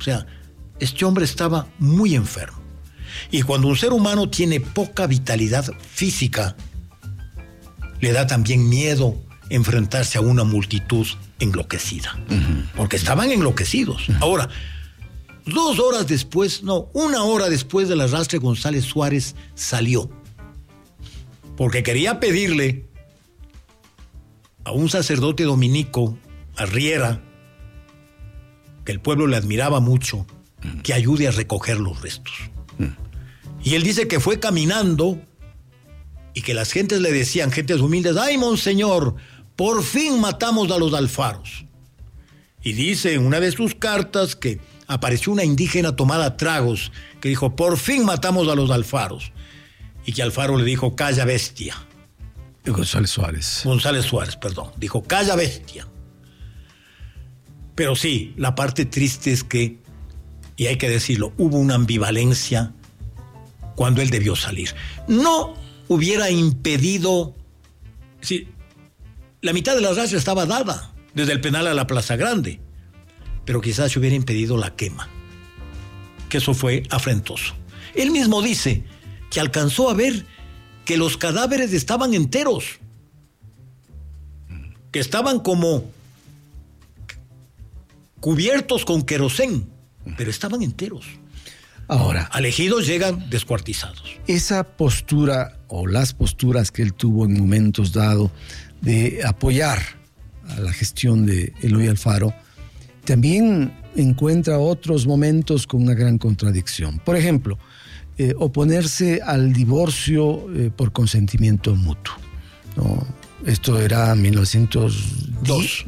O sea, este hombre estaba muy enfermo. Y cuando un ser humano tiene poca vitalidad física, le da también miedo enfrentarse a una multitud enloquecida. Porque estaban enloquecidos. Ahora, 1 hora después del arrastre, González Suárez salió. Porque quería pedirle a un sacerdote dominico, Arriera, que el pueblo le admiraba mucho, que ayude a recoger los restos. Y él dice que fue caminando y que las gentes le decían, gentes humildes, ¡ay, monseñor, por fin matamos a los Alfaros! Y dice en una de sus cartas que apareció una indígena tomada a tragos, que dijo, por fin matamos a los Alfaros. Y que Alfaro le dijo, calla bestia. González Suárez, perdón. Dijo, calla bestia. Pero sí, la parte triste es que, y hay que decirlo, hubo una ambivalencia cuando él debió salir. No hubiera impedido... Sí, la mitad de la raza estaba dada, desde el penal a la Plaza Grande, pero quizás se hubiera impedido la quema, que eso fue afrentoso. Él mismo dice que alcanzó a ver que los cadáveres estaban enteros, que estaban como cubiertos con querosén, pero estaban enteros. Ahora, al ejido llegan descuartizados. Esa postura o las posturas que él tuvo en momentos dados de apoyar a la gestión de Eloy Alfaro, también encuentra otros momentos con una gran contradicción. Por ejemplo, oponerse al divorcio por consentimiento mutuo, ¿no? Esto era 1902.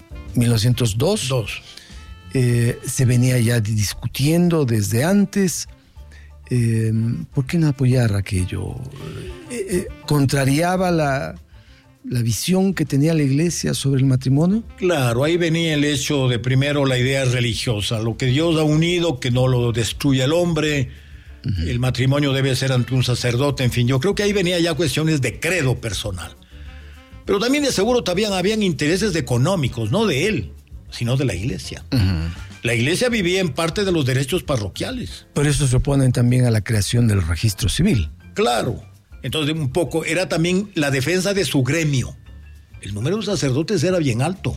Se venía ya discutiendo desde antes. ¿Por qué no apoyar aquello? ¿Contrariaba la visión que tenía la Iglesia sobre el matrimonio? Claro, ahí venía el hecho de primero la idea religiosa. Lo que Dios ha unido, que no lo destruya el hombre. El matrimonio debe ser ante un sacerdote. En fin, yo creo que ahí venía ya cuestiones de credo personal. Pero también de seguro también habían intereses económicos, no de él, sino de la Iglesia. La Iglesia vivía en parte de los derechos parroquiales. Por eso se oponen también a la creación del registro civil. Claro. Entonces, un poco, era también la defensa de su gremio. El número de sacerdotes era bien alto.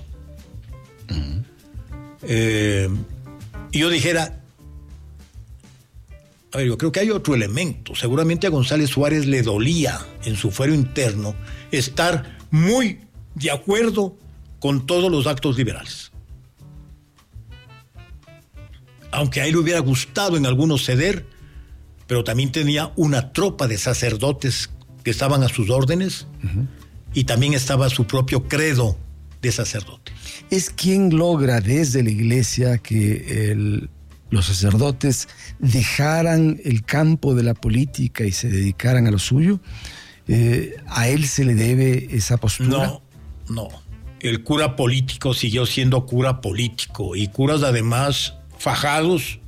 Y yo dijera, a ver, yo creo que hay otro elemento. Seguramente a González Suárez le dolía en su fuero interno estar muy de acuerdo con todos los actos liberales. Aunque a él le hubiera gustado en algunos ceder, pero también tenía una tropa de sacerdotes que estaban a sus órdenes, y también estaba su propio credo de sacerdote. ¿Es quien logra desde la Iglesia que los sacerdotes dejaran el campo de la política y se dedicaran a lo suyo? ¿A él se le debe esa postura? No. El cura político siguió siendo cura político, y curas además fajados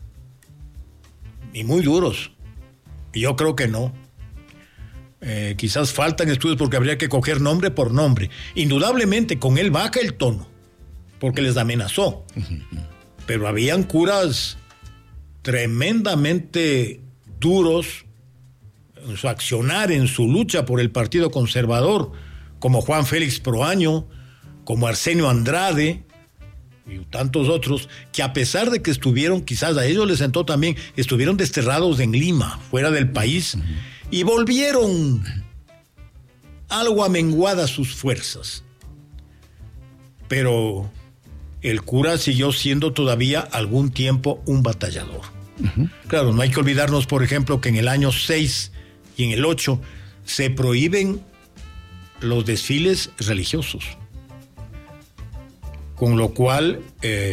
y muy duros. Yo creo que no. Quizás faltan estudios porque habría que coger nombre por nombre. Indudablemente con él baja el tono, porque les amenazó. Pero habían curas tremendamente duros en su accionar, en su lucha por el Partido Conservador, como Juan Félix Proaño, como Arsenio Andrade y tantos otros, que a pesar de que estuvieron, quizás a ellos les sentó también, estuvieron desterrados en Lima, fuera del país, y volvieron algo amenguadas sus fuerzas. Pero el cura siguió siendo todavía algún tiempo un batallador. Claro, no hay que olvidarnos, por ejemplo, que en el año 6 y en el 8 se prohíben los desfiles religiosos, con lo cual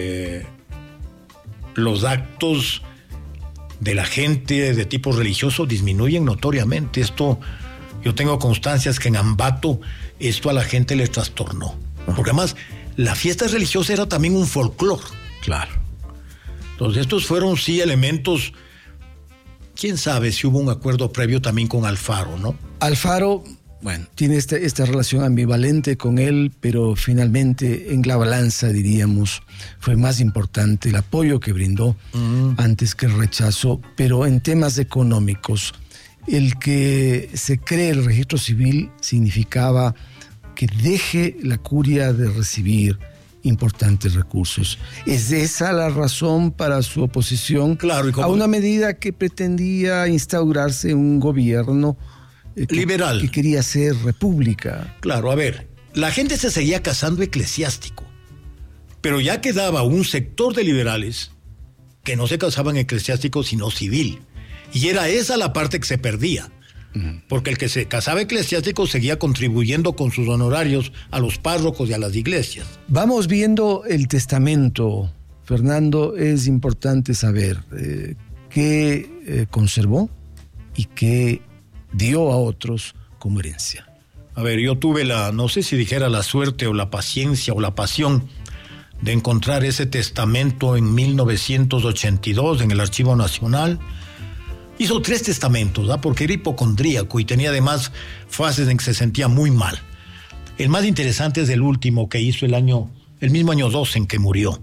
los actos de la gente de tipo religioso disminuyen notoriamente. Esto, yo tengo constancias que en Ambato esto a la gente le trastornó, porque además la fiesta religiosa era también un folclore. Claro. Entonces estos fueron sí elementos. Quién sabe si hubo un acuerdo previo también con Alfaro, ¿no? Alfaro bueno, tiene esta relación ambivalente con él, pero finalmente en la balanza, diríamos, fue más importante el apoyo que brindó antes que el rechazo. Pero en temas económicos, el que se cree el registro civil significaba que deje la curia de recibir importantes recursos. ¿Es esa la razón para su oposición a una medida que pretendía instaurarse un gobierno liberal, que quería ser república? Claro, a ver, la gente se seguía casando eclesiástico, pero ya quedaba un sector de liberales que no se casaban eclesiástico sino civil, y era esa la parte que se perdía, porque el que se casaba eclesiástico seguía contribuyendo con sus honorarios a los párrocos y a las iglesias. Vamos viendo el testamento, Fernando. Es importante saber qué conservó y qué dio a otros como herencia. A ver, yo tuve no sé si dijera la suerte o la paciencia o la pasión de encontrar ese testamento en 1982 en el Archivo Nacional. Hizo 3 testamentos, porque era hipocondríaco y tenía además fases en que se sentía muy mal. El más interesante es el último que hizo el mismo año 2 en que murió.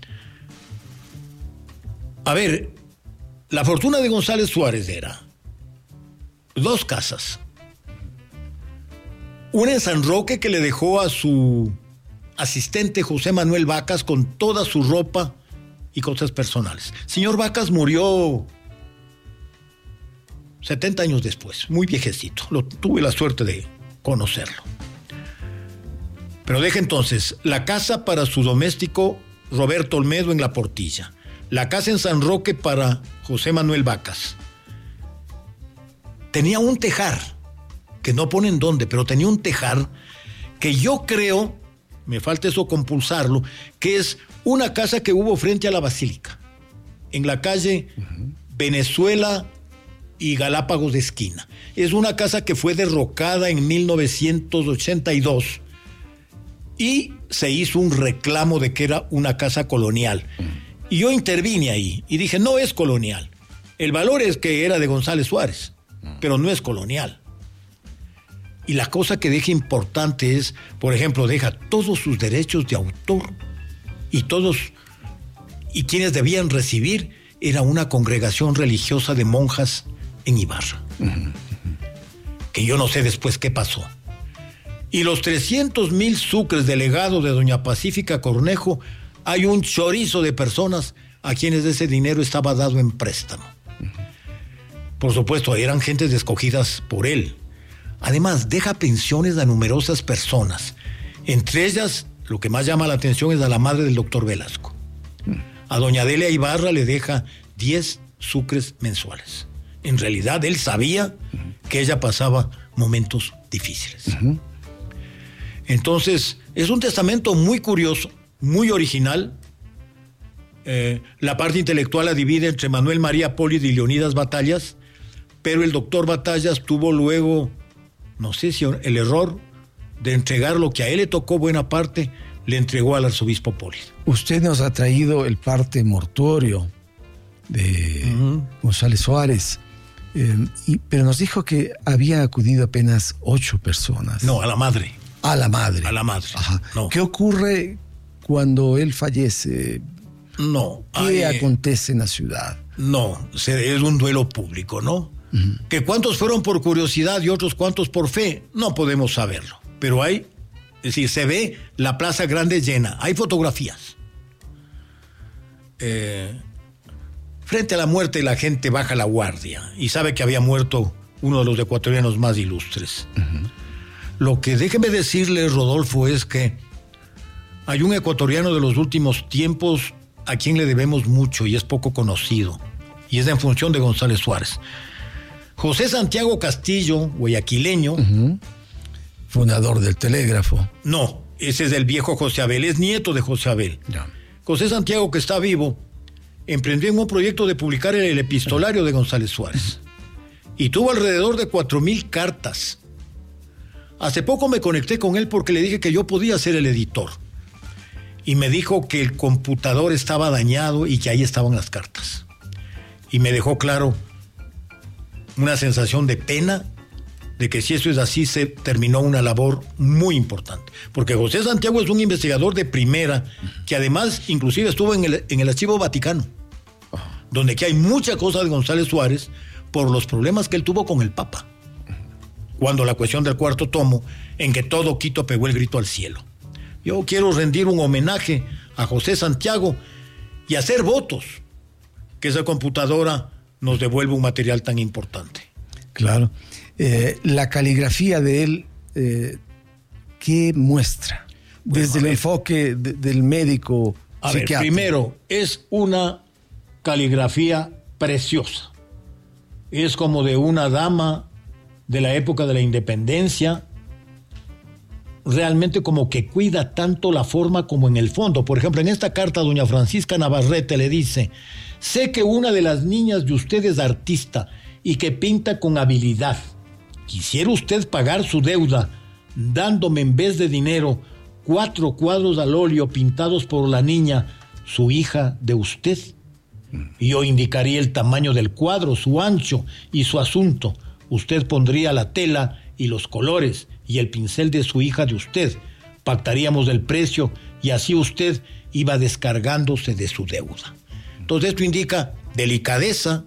A ver, la fortuna de González Suárez era 2 casas. Una en San Roque que le dejó a su asistente José Manuel Vacas con toda su ropa y cosas personales. Señor Vacas murió 70 años después, muy viejecito. Tuve la suerte de conocerlo. Pero deja entonces la casa para su doméstico Roberto Olmedo en La Portilla, la casa en San Roque para José Manuel Vacas. Tenía un tejar, que no ponen dónde, pero tenía un tejar que yo creo, me falta eso compulsarlo, que es una casa que hubo frente a la Basílica, en la calle Venezuela y Galápagos de esquina. Es una casa que fue derrocada en 1982 y se hizo un reclamo de que era una casa colonial. Y yo intervine ahí y dije, no es colonial. El valor es que era de González Suárez, pero no es colonial. Y la cosa que deja importante es, por ejemplo, deja todos sus derechos de autor y quienes debían recibir era una congregación religiosa de monjas en Ibarra, que yo no sé después qué pasó. Y los 300,000 sucres de legado de doña Pacífica Cornejo, hay un chorizo de personas a quienes ese dinero estaba dado en préstamo. Por supuesto, eran gentes escogidas por él. Además, deja pensiones a numerosas personas. Entre ellas, lo que más llama la atención es a la madre del doctor Velasco. A doña Delia Ibarra le deja 10 sucres mensuales. En realidad, él sabía que ella pasaba momentos difíciles. Entonces, es un testamento muy curioso, muy original. La parte intelectual la divide entre Manuel María Póllido y Leonidas Batallas, pero el doctor Batallas tuvo luego, no sé si el error de entregar lo que a él le tocó buena parte, le entregó al arzobispo Póllido. Usted nos ha traído el parte mortuorio de González Suárez. Pero nos dijo que había acudido apenas 8 personas. No, a la madre. A la madre. A la madre. Ajá. No. ¿Qué ocurre cuando él fallece? No. ¿Qué acontece en la ciudad? No, es un duelo público, ¿no? Que cuántos fueron por curiosidad y otros cuántos por fe, no podemos saberlo. Pero es decir, se ve la Plaza Grande llena, hay fotografías. Frente a la muerte la gente baja la guardia y sabe que había muerto uno de los ecuatorianos más ilustres. Lo que déjeme decirle, Rodolfo, es que hay un ecuatoriano de los últimos tiempos a quien le debemos mucho y es poco conocido, y es en función de González Suárez. José Santiago Castillo, guayaquileño. Fundador del Telégrafo. No, ese es el viejo José Abel, es nieto de José Abel. Ya. José Santiago, que está vivo, emprendió en un proyecto de publicar el epistolario de González Suárez y tuvo alrededor de 4,000 cartas. Hace poco me conecté con él porque le dije que yo podía ser el editor y me dijo que el computador estaba dañado y que ahí estaban las cartas, y me dejó claro una sensación de pena de que si eso es así, se terminó una labor muy importante. Porque José Santiago es un investigador de primera, que además inclusive estuvo en el Archivo Vaticano, donde aquí hay mucha cosa de González Suárez por los problemas que él tuvo con el Papa, cuando la cuestión del cuarto tomo, en que todo Quito pegó el grito al cielo. Yo quiero rendir un homenaje a José Santiago y hacer votos que esa computadora nos devuelva un material tan importante. Claro. La caligrafía de él, ¿qué muestra? Desde el enfoque del médico psiquiatra. Primero, es una caligrafía preciosa. Es como de una dama de la época de la independencia, realmente como que cuida tanto la forma como en el fondo. Por ejemplo, en esta carta doña Francisca Navarrete le dice: sé que una de las niñas de usted es artista y que pinta con habilidad. ¿Quisiera usted pagar su deuda dándome en vez de dinero 4 cuadros al óleo pintados por la niña, su hija de usted? Y yo indicaría el tamaño del cuadro, su ancho y su asunto. Usted pondría la tela y los colores y el pincel de su hija de usted. Pactaríamos el precio y así usted iba descargándose de su deuda. Entonces esto indica delicadeza,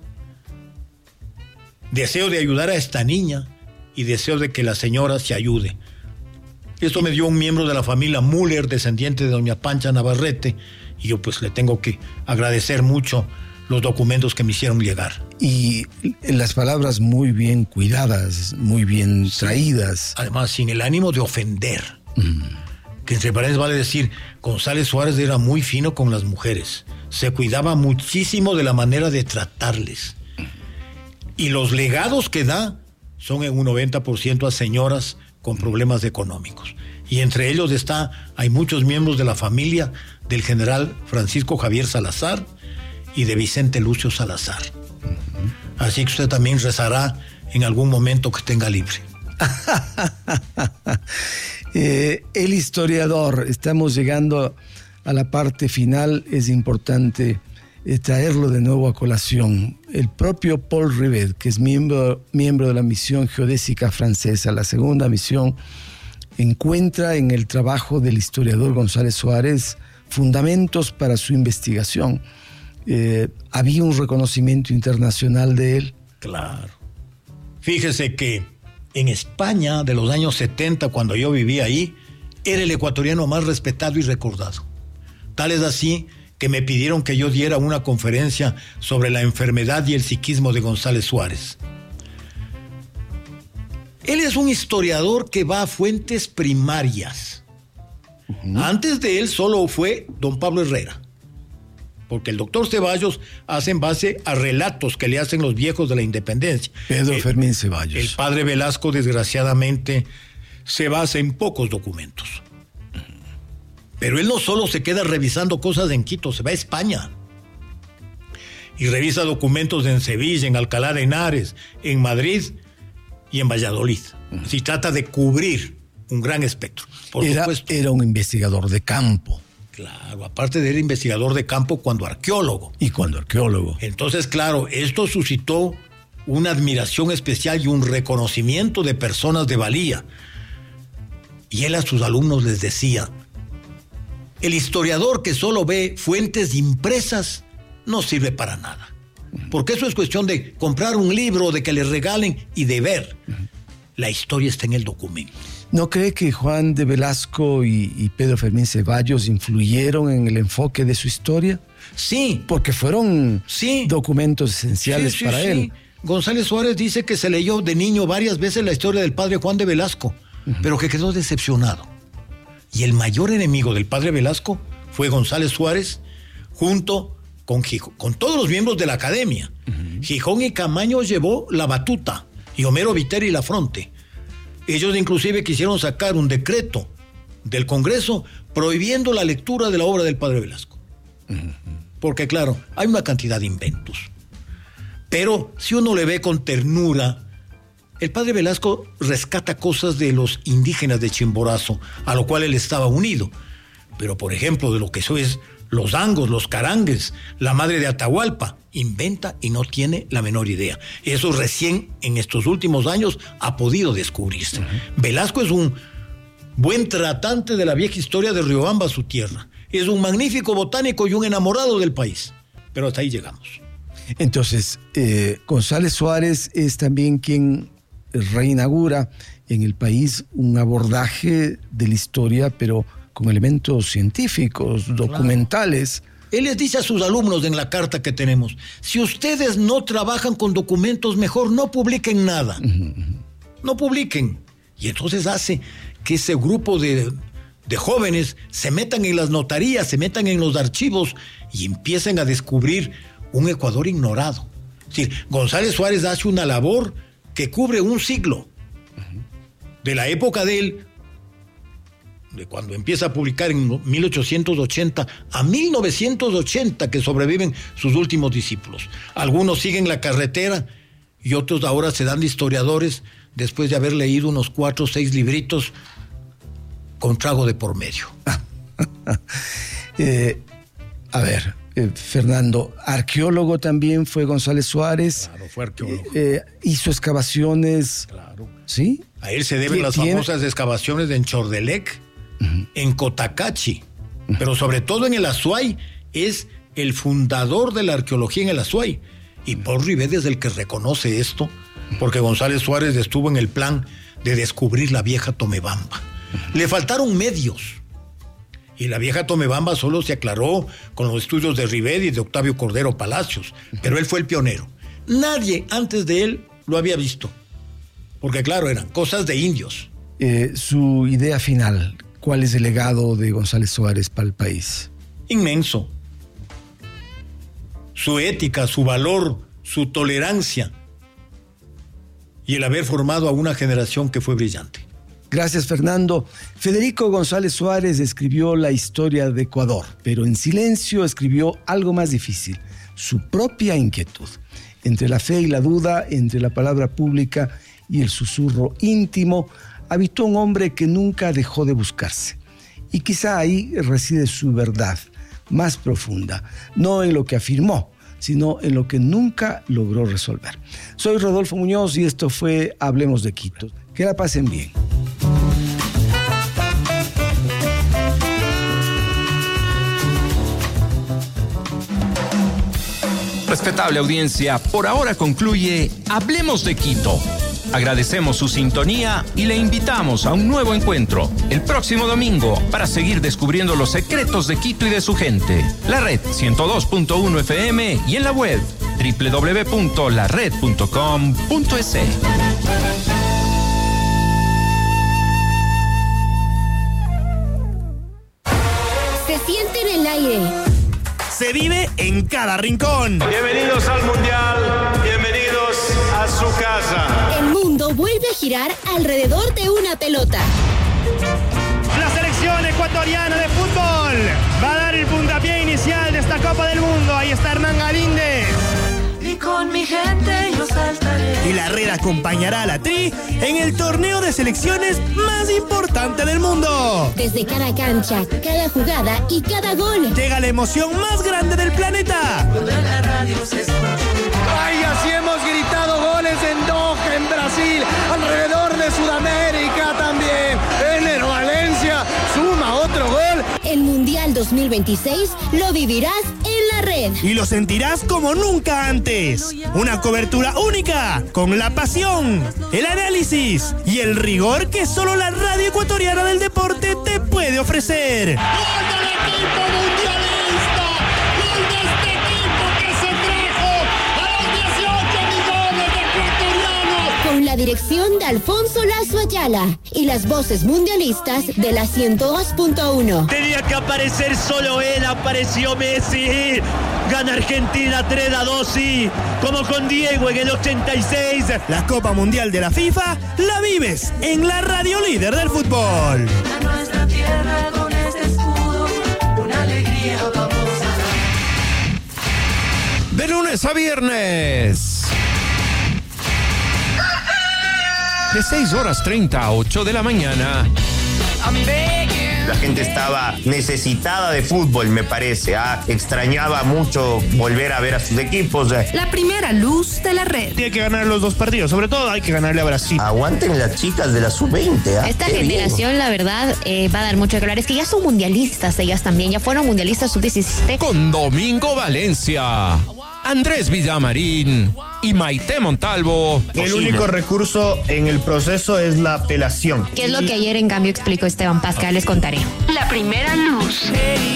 deseo de ayudar a esta niña y deseo de que la señora se ayude. Esto me dio un miembro de la familia Müller, descendiente de doña Pancha Navarrete, y yo pues le tengo que agradecer mucho los documentos que me hicieron llegar. Y las palabras muy bien cuidadas, muy bien traídas. Además, sin el ánimo de ofender. Que entre paréntesis vale decir, González Suárez era muy fino con las mujeres. Se cuidaba muchísimo de la manera de tratarles. Y los legados que da son en un 90% a señoras con problemas económicos. Y entre ellos hay muchos miembros de la familia del general Francisco Javier Salazar y de Vicente Lucio Salazar. Así que usted también rezará en algún momento que tenga libre. El historiador, estamos llegando a la parte final, es importante traerlo de nuevo a colación. El propio Paul Rivet, que es miembro de la misión geodésica francesa, la segunda misión, encuentra en el trabajo del historiador González Suárez fundamentos para su investigación. ¿Había un reconocimiento internacional de él? Claro. Fíjese que en España de los años 70, cuando yo vivía ahí, era el ecuatoriano más respetado y recordado. Tal es así que me pidieron que yo diera una conferencia sobre la enfermedad y el psiquismo de González Suárez. Él es un historiador que va a fuentes primarias. Antes de él solo fue don Pablo Herrera, porque el doctor Ceballos hace en base a relatos que le hacen los viejos de la independencia. Pedro Fermín Ceballos. El padre Velasco, desgraciadamente, se basa en pocos documentos. Pero él no solo se queda revisando cosas en Quito, se va a España y revisa documentos en Sevilla, en Alcalá de Henares, en Madrid y en Valladolid. Así trata de cubrir un gran espectro. Por supuesto. Era un investigador de campo. Claro, aparte de ser investigador de campo cuando arqueólogo. Y cuando arqueólogo. Entonces, claro, esto suscitó una admiración especial y un reconocimiento de personas de valía. Y él a sus alumnos les decía: el historiador que solo ve fuentes impresas no sirve para nada. Porque eso es cuestión de comprar un libro, de que le regalen y de ver. La historia está en el documento. ¿No cree que Juan de Velasco y Pedro Fermín Ceballos influyeron en el enfoque de su historia? Sí. Porque fueron documentos esenciales para él. González Suárez dice que se leyó de niño varias veces la historia del padre Juan de Velasco, pero que quedó decepcionado. Y el mayor enemigo del padre Velasco fue González Suárez, junto con todos los miembros de la academia. Gijón y Camaño llevó la batuta, y Homero Viteri la fronte. Ellos inclusive quisieron sacar un decreto del Congreso prohibiendo la lectura de la obra del padre Velasco. Porque claro, hay una cantidad de inventos. Pero si uno le ve con ternura, el padre Velasco rescata cosas de los indígenas de Chimborazo, a lo cual él estaba unido. Pero por ejemplo, de lo que eso es los angos, los carangues, la madre de Atahualpa. Inventa y no tiene la menor idea. Eso recién en estos últimos años ha podido descubrirse. Velasco es un buen tratante de la vieja historia de Riobamba, su tierra. Es un magnífico botánico y un enamorado del país. Pero hasta ahí llegamos. Entonces, González Suárez es también quien reinaugura en el país un abordaje de la historia, pero con elementos científicos, documentales. Claro. Él les dice a sus alumnos en la carta que tenemos, si ustedes no trabajan con documentos, mejor no publiquen nada. No publiquen. Y entonces hace que ese grupo de jóvenes se metan en las notarías, se metan en los archivos y empiecen a descubrir un Ecuador ignorado. Es decir, González Suárez hace una labor que cubre un siglo. De la época de él, de cuando empieza a publicar en 1880 a 1980, que sobreviven sus últimos discípulos. Algunos siguen la carretera y otros ahora se dan de historiadores después de haber leído unos 4 o 6 libritos con trago de por medio. Fernando, arqueólogo también fue González Suárez. Claro, fue arqueólogo. Hizo excavaciones. Claro. ¿Sí? A él se deben las famosas excavaciones en Chordelec, en Cotacachi, pero sobre todo en el Azuay. Es el fundador de la arqueología en el Azuay. Y Paul Rivet es el que reconoce esto, porque González Suárez estuvo en el plan de descubrir la vieja Tomebamba. Le faltaron medios. Y la vieja Tomebamba solo se aclaró con los estudios de Rivet y de Octavio Cordero Palacios. Pero él fue el pionero. Nadie antes de él lo había visto. Porque claro, eran cosas de indios. Su idea final, ¿cuál es el legado de González Suárez para el país? Inmenso. Su ética, su valor, su tolerancia. Y el haber formado a una generación que fue brillante. Gracias, Fernando. Federico González Suárez escribió la historia de Ecuador, pero en silencio escribió algo más difícil, su propia inquietud. Entre la fe y la duda, entre la palabra pública y el susurro íntimo, habitó un hombre que nunca dejó de buscarse. Y quizá ahí reside su verdad más profunda, no en lo que afirmó, sino en lo que nunca logró resolver. Soy Rodolfo Muñoz y esto fue Hablemos de Quito. Que la pasen bien. Respetable audiencia, por ahora concluye Hablemos de Quito. Agradecemos su sintonía y le invitamos a un nuevo encuentro el próximo domingo para seguir descubriendo los secretos de Quito y de su gente. La red 102.1 FM y en la web www.lared.com.es. Se siente en el aire. Se vive en cada rincón. Bienvenidos al Mundial, bienvenidos a su casa. El mundo vuelve a girar alrededor de una pelota. La selección ecuatoriana de fútbol va a dar el puntapié inicial de esta Copa del Mundo. Ahí está Hernán Galíndez. Y con mi gente yo saltaré. Y la red acompañará a la Tri en el torneo de selecciones más importante del mundo. Desde cada cancha, cada jugada y cada gol. Llega la emoción más grande del planeta. Cuando en la radio se escucha. ¡Ay, así hemos gritado goles en Doha, en Brasil, alrededor de Sudamérica también! Ener Valencia suma otro gol. El Mundial 2026 lo vivirás en la red. Y lo sentirás como nunca antes. Una cobertura única, con la pasión, el análisis y el rigor que solo la radio ecuatoriana del deporte te puede ofrecer. ¡Gol del equipo mundialista! ¡Gol de este equipo que se trajo a los 18 millones de ecuatorianos! Con la dirección de Alfonso Lazo Ayala y las voces mundialistas de la 102.1. Tenía que aparecer solo él, apareció Messi. Gana Argentina 3-2, sí, como con Diego en el 86. La Copa Mundial de la FIFA la vives en la radio líder del fútbol. A nuestra tierra con este escudo, una alegría vamos a dar. De lunes a viernes. De 6:30 a 8 de la mañana. I'm begging. La gente estaba necesitada de fútbol, me parece. Extrañaba mucho volver a ver a sus equipos. La primera luz de la red. Tiene que ganar los 2 partidos, sobre todo hay que ganarle a Brasil. Aguanten las chicas de la sub-20. Esta generación, bien, la verdad, va a dar mucho que hablar. Es que ya son mundialistas ellas también, ya fueron mundialistas sub-17. Con Domingo Valencia, Andrés Villamarín y Maite Montalvo. El único recurso en el proceso es la apelación. ¿Qué es lo que ayer en cambio explicó Esteban Paz? Que les contaré. La primera luz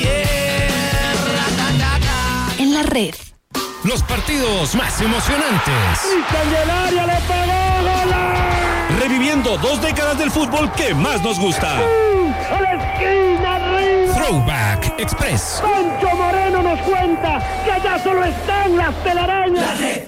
en la red. Los partidos más emocionantes. Candelaria le pegó, gol. Reviviendo 2 décadas del fútbol que más nos gusta. A la esquina arriba. Throwback Express. Pancho Moreno nos cuenta que allá solo están las telarañas. La red.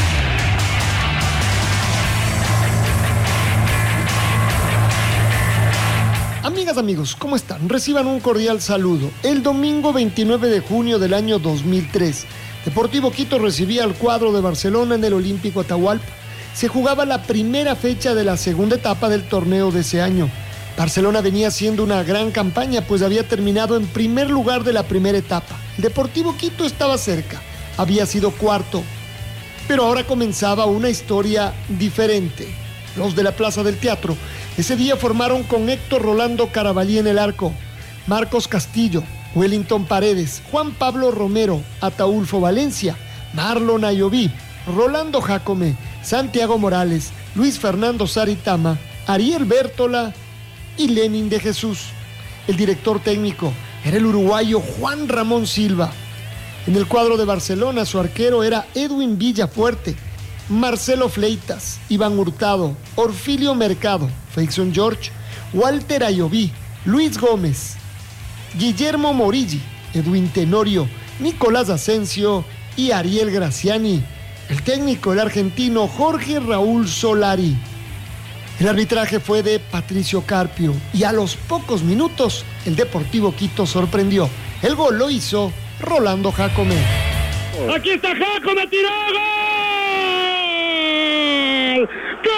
Amigas, amigos, ¿cómo están? Reciban un cordial saludo. El domingo 29 de junio del año 2003, Deportivo Quito recibía al cuadro de Barcelona en el Olímpico Atahualpa. Se jugaba la primera fecha de la segunda etapa del torneo de ese año. Barcelona venía haciendo una gran campaña, pues había terminado en primer lugar de la primera etapa. El Deportivo Quito estaba cerca, había sido cuarto. Pero ahora comenzaba una historia diferente. Los de la Plaza del Teatro ese día formaron con Héctor Rolando Caravallí en el arco, Marcos Castillo, Wellington Paredes, Juan Pablo Romero, Ataulfo Valencia, Marlon Ayoví, Rolando Jácome, Santiago Morales, Luis Fernando Saritama, Ariel Bértola y Lenin de Jesús. El director técnico era el uruguayo Juan Ramón Silva. En el cuadro de Barcelona su arquero era Edwin Villafuerte, Marcelo Fleitas, Iván Hurtado, Orfilio Mercado, Faison George, Walter Ayoví, Luis Gómez, Guillermo Morilli, Edwin Tenorio, Nicolás Asensio y Ariel Graciani. El técnico, el argentino Jorge Raúl Solari. El arbitraje fue de Patricio Carpio y a los pocos minutos el Deportivo Quito sorprendió. El gol lo hizo Rolando Jácome. Aquí está Jácome, tiró, gol. ¡Gol!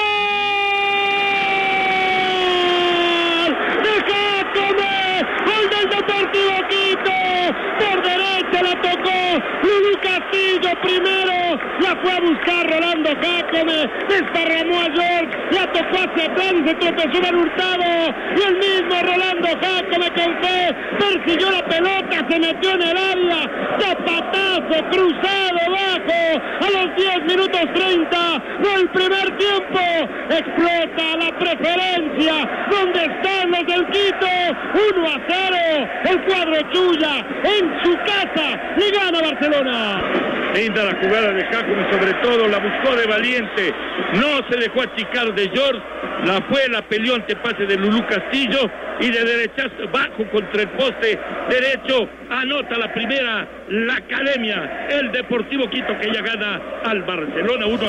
¡De Jácome! ¡Gol del Deportivo Quito! Por derecha la tocó Lulú Castillo primero, la fue a buscar Rolando Jácome, desparramó a George, la tocó hacia atrás y se tropezó en Hurtado, y el mismo Rolando Jácome con fe persiguió la pelota, se metió en el área, zapatazo cruzado bajo, a los 10 minutos 30 del primer tiempo, explota la preferencia, donde están los del Quito, 1-0, el cuadro Chuya, en su casa, le gana Barcelona. Linda la jugada de Jácome, sobre todo la buscó de valiente, no se dejó achicar de George, la fue, la peleó ante pase de Lulú Castillo y de derechazo bajo contra el poste derecho, anota la primera, la Academia, el Deportivo Quito, que ya gana al Barcelona 1-0.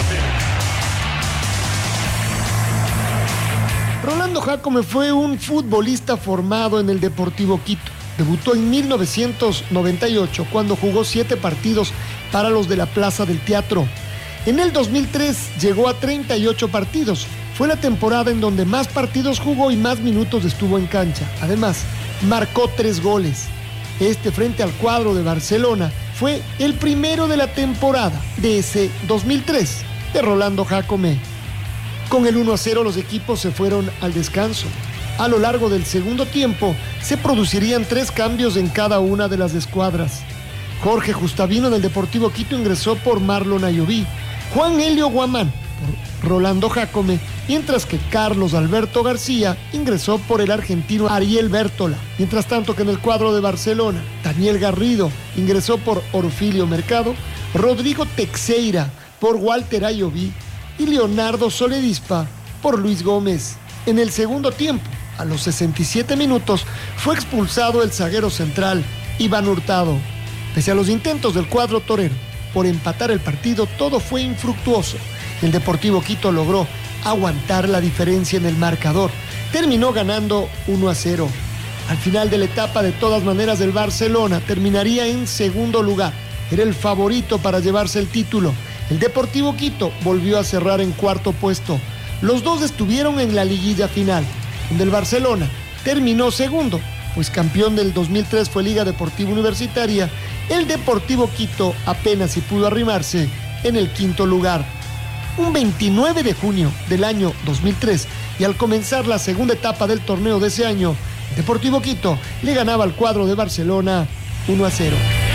Rolando Jácome fue un futbolista formado en el Deportivo Quito. Debutó en 1998 cuando jugó 7 partidos para los de la Plaza del Teatro. En el 2003 llegó a 38 partidos. Fue la temporada en donde más partidos jugó y más minutos estuvo en cancha. Además, marcó 3 goles. Este frente al cuadro de Barcelona fue el primero de la temporada de ese 2003 de Rolando Jácome. Con el 1-0 los equipos se fueron al descanso. A lo largo del segundo tiempo se producirían 3 cambios en cada una de las escuadras. Jorge Justavino del Deportivo Quito ingresó por Marlon Ayoví, Juan Helio Guamán por Rolando Jácome, mientras que Carlos Alberto García ingresó por el argentino Ariel Bértola. Mientras tanto que en el cuadro de Barcelona, Daniel Garrido ingresó por Orfilio Mercado, Rodrigo Teixeira por Walter Ayoví y Leonardo Soledispa por Luis Gómez. En el segundo tiempo, a los 67 minutos, fue expulsado el zaguero central, Iván Hurtado. Pese a los intentos del cuadro torero por empatar el partido, todo fue infructuoso. El Deportivo Quito logró aguantar la diferencia en el marcador. Terminó ganando 1-0. Al final de la etapa, de todas maneras, el Barcelona terminaría en segundo lugar. Era el favorito para llevarse el título. El Deportivo Quito volvió a cerrar en cuarto puesto. Los dos estuvieron en la liguilla final, donde el Barcelona terminó segundo pues campeón del 2003 fue Liga Deportiva Universitaria, el Deportivo Quito apenas si pudo arrimarse en el quinto lugar. Un 29 de junio del año 2003, y al comenzar la segunda etapa del torneo de ese año, Deportivo Quito le ganaba al cuadro de Barcelona 1-0.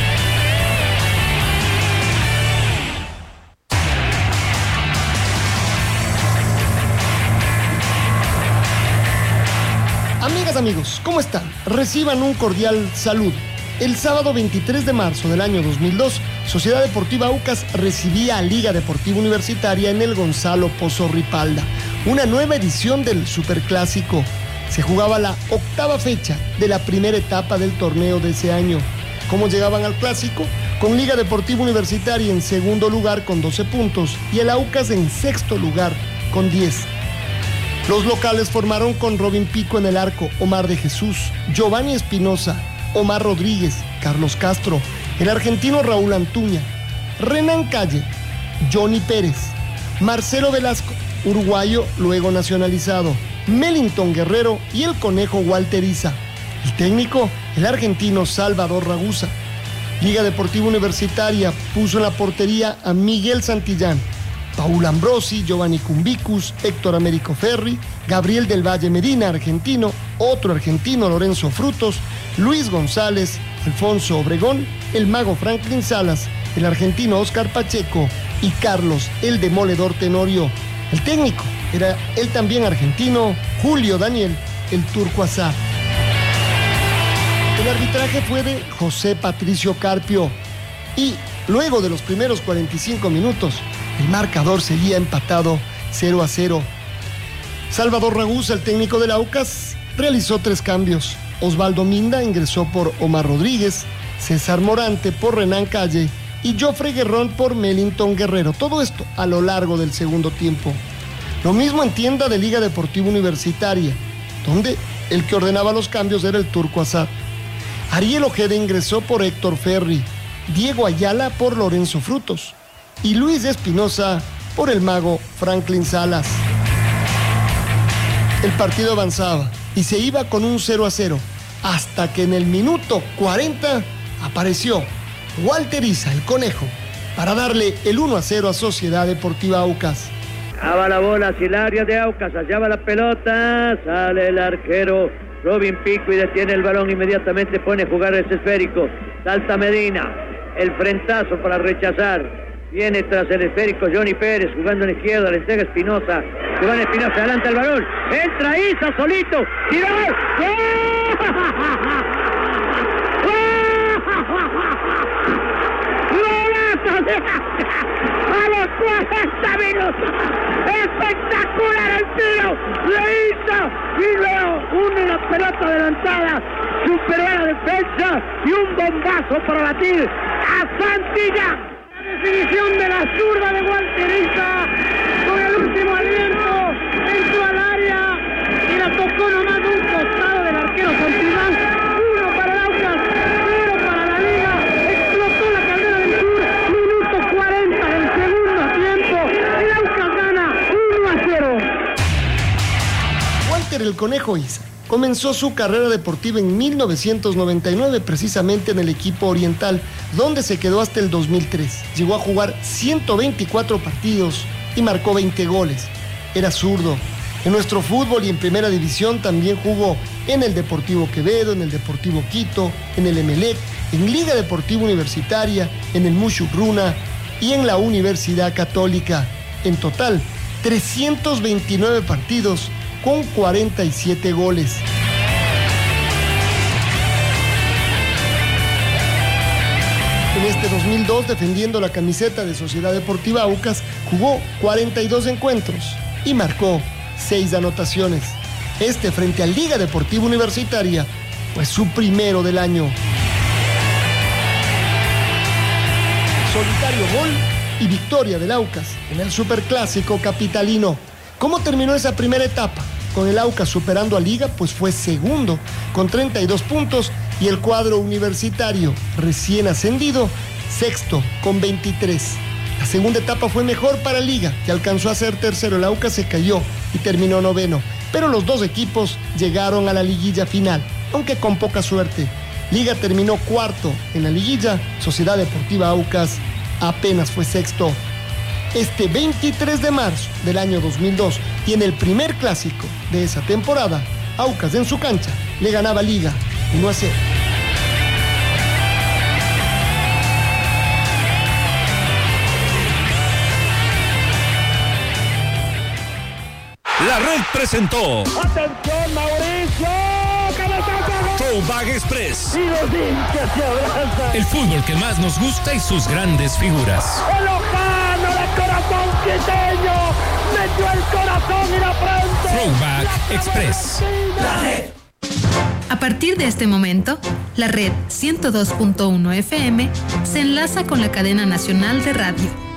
Amigas, amigos, ¿cómo están? Reciban un cordial saludo. El sábado 23 de marzo del año 2002, Sociedad Deportiva Aucas recibía a Liga Deportiva Universitaria en el Gonzalo Pozo Ripalda, una nueva edición del Superclásico. Se jugaba la octava fecha de la primera etapa del torneo de ese año. ¿Cómo llegaban al clásico? Con Liga Deportiva Universitaria en segundo lugar con 12 puntos y el Aucas en sexto lugar con 10. Los locales formaron con Robin Pico en el arco, Omar de Jesús, Giovanni Espinosa, Omar Rodríguez, Carlos Castro, el argentino Raúl Antuña, Renan Calle, Johnny Pérez, Marcelo Velasco, uruguayo luego nacionalizado, Melington Guerrero y el conejo Walter Iza. El técnico, el argentino Salvador Ragusa. Liga Deportiva Universitaria puso en la portería a Miguel Santillán, Paul Ambrosi, Giovanni Cumbicus, Héctor Américo Ferri, Gabriel del Valle Medina, argentino, otro argentino, Lorenzo Frutos, Luis González, Alfonso Obregón, el mago Franklin Salas, el argentino Oscar Pacheco y Carlos el Demoledor Tenorio. El técnico era el también argentino Julio Daniel el Turco Azar. El arbitraje fue de José Patricio Carpio y luego de los primeros 45 minutos el marcador seguía empatado 0-0. Salvador Ragusa, el técnico del Aucas, realizó 3 cambios. Osvaldo Minda ingresó por Omar Rodríguez, César Morante por Renan Calle y Jofre Guerrón por Melington Guerrero. Todo esto a lo largo del segundo tiempo. Lo mismo en tienda de Liga Deportiva Universitaria, donde el que ordenaba los cambios era el Turco Azad. Ariel Ojeda ingresó por Héctor Ferri, Diego Ayala por Lorenzo Frutos y Luis Espinosa por el mago Franklin Salas. El partido avanzaba y se iba con un 0-0, hasta que en el minuto 40 apareció Walter Iza, el conejo, para darle el 1-0 a Sociedad Deportiva Aucas. Va la bola hacia el área de Aucas, allá va la pelota, sale el arquero Robin Pico y detiene el balón, inmediatamente pone a jugar ese esférico, salta Medina, el frentazo para rechazar. Viene tras el esférico Johnny Pérez, jugando en izquierda, le entrega Espinosa. Giovanni Espinosa adelanta el balón. Entra Iza solito. ¡Tiró! A los 40 minutos. Espectacular el tiro. Le hizo. Y luego une la pelota adelantada. Superó a la defensa. Y un bombazo para batir a Santillán. Definición de la zurda de Walter Iza, con el último aliento, entró al área y la tocó nomás de un costado del arquero Santillán. 1 para el Aucas, 0 para la Liga. Explotó la Caldera del Sur, minuto 40 del segundo tiempo. El Aucas gana 1-0. Walter el Conejo Iza comenzó su carrera deportiva en 1999, precisamente en el equipo oriental, donde se quedó hasta el 2003. Llegó a jugar 124 partidos y marcó 20 goles. Era zurdo. En nuestro fútbol y en primera división también jugó en el Deportivo Quevedo, en el Deportivo Quito, en el Emelec, en Liga Deportiva Universitaria, en el Mushuk Runa y en la Universidad Católica. En total, 329 partidos con 47 goles. En este 2002, defendiendo la camiseta de Sociedad Deportiva Aucas, jugó 42 encuentros y marcó 6 anotaciones. Este frente a Liga Deportiva Universitaria fue su primero del año. Solitario gol y victoria del Aucas en el Superclásico capitalino. ¿Cómo terminó esa primera etapa? Con el Aucas superando a Liga, pues fue segundo con 32 puntos y el cuadro universitario, recién ascendido, sexto con 23. La segunda etapa fue mejor para Liga, que alcanzó a ser tercero. El Aucas se cayó y terminó noveno, pero los dos equipos llegaron a la liguilla final. aunque con poca suerte. Liga terminó cuarto en la liguilla, Sociedad Deportiva Aucas apenas fue sexto. Este 23 de marzo del año 2002 y en el primer clásico de esa temporada, Aucas en su cancha le ganaba Liga 1-0. La Red presentó. ¡Atención, Mauricio! ¡Cabezazo! Throwback Express. Y los hinchas se abrazan. El fútbol que más nos gusta y sus grandes figuras. ¡El Lojano de corazón quiteño! ¡Metió el corazón y la frente! Throwback Express. La Red. A partir de este momento, la Red 102.1 FM se enlaza con la cadena nacional de radio.